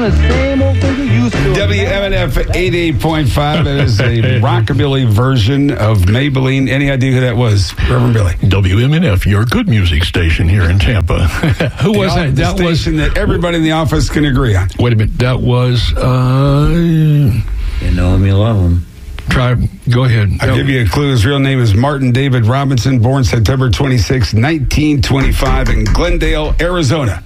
The same old thing you used to. WMNF 88.5. That is a rockabilly version of Maybelline. Any idea who that was, Reverend Billy? WMNF, your good music station here in Tampa. Who was that? That station that everybody in the office can agree on. Wait a minute. That was... You know him, you love him. Go ahead. I'll give you a clue. His real name is Martin David Robinson, born September 26, 1925 in Glendale, Arizona.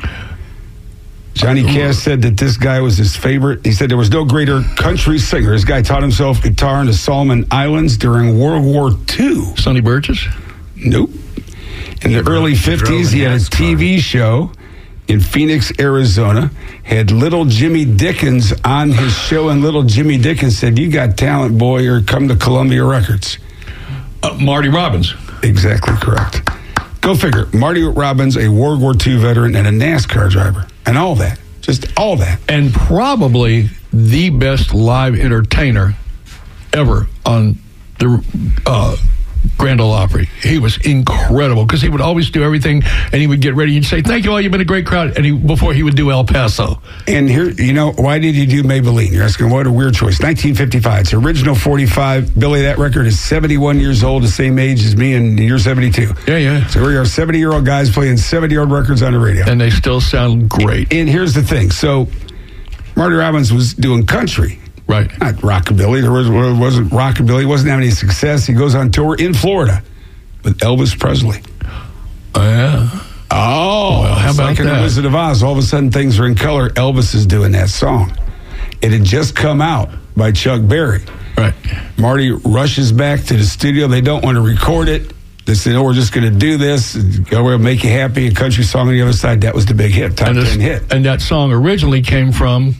Johnny Cash said that this guy was his favorite. He said there was no greater country singer. This guy taught himself guitar in the Solomon Islands during World War II. Sonny Burgess? Nope. In the early 50s, he had a TV show in Phoenix, Arizona. Had Little Jimmy Dickens on his show, and Little Jimmy Dickens said, "You got talent, boy, or come to Columbia Records." Marty Robbins. Exactly correct. Go figure. Marty Robbins, a World War II veteran and a NASCAR driver. And all that. Just all that. And probably the best live entertainer ever on the Grand Ole Opry. He was incredible because he would always do everything, and he would get ready and say, "Thank you all, you've been a great crowd," and before he would do El Paso. And here, why did he do Maybelline? You're asking, what a weird choice. 1955. It's original 45. Billy, that record is 71 years old, the same age as me, and you're 72. Yeah. So we are 70-year-old guys playing 70-year-old records on the radio. And they still sound great. And here's the thing. So Marty Robbins was doing country. Right. Not rockabilly. There wasn't rockabilly. He wasn't having any success. He goes on tour in Florida with Elvis Presley. Oh, yeah. Oh, well, how about like in that? The Wizard of Oz. All of a sudden, things are in color. Elvis is doing that song. It had just come out by Chuck Berry. Right. Marty rushes back to the studio. They don't want to record it. They said, "Oh, we're just going to do this. We'll make you happy." A country song on the other side. That was the big hit. Top 10 hit. And that song originally came from...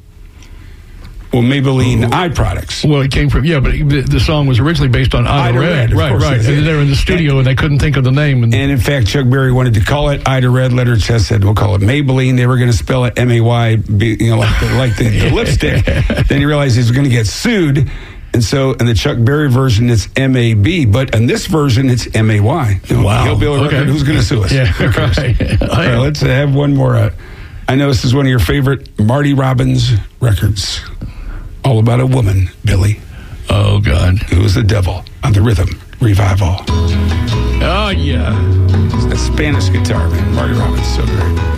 Well, Maybelline eye products. Well, it came from, but the song was originally based on Ida Red. Right. And they were in the studio and they couldn't think of the name. And in fact, Chuck Berry wanted to call it Ida Red. Letter Chess said, "We'll call it Maybelline." They were going to spell it M-A-Y, like the lipstick. Then he realized he was going to get sued. And so in the Chuck Berry version, it's M-A-B. But in this version, it's M-A-Y. Wow. Hillbilly record, who's going to sue us? Yeah, right. All right, let's have one more. I know this is one of your favorite Marty Robbins records. All About a Woman, Billy. Oh, God. Who was the devil on the Rhythm Revival. Oh, yeah. It's that Spanish guitar, man. Marty Robbins, so great.